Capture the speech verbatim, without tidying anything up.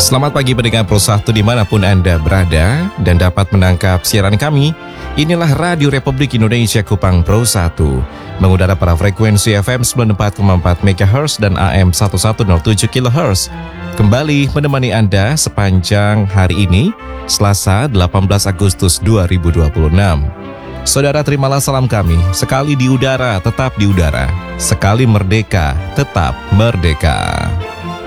Selamat pagi pendengar Pro satu dimanapun Anda berada dan dapat menangkap siaran kami. Inilah Radio Republik Indonesia Kupang Pro satu, mengudara pada frekuensi F M sembilan puluh empat koma empat megahertz dan A M seribu seratus tujuh kilohertz. Kembali menemani Anda sepanjang hari ini, Selasa delapan belas Agustus dua ribu dua puluh enam. Saudara, terimalah salam kami. Sekali di udara, tetap di udara. Sekali merdeka, tetap merdeka.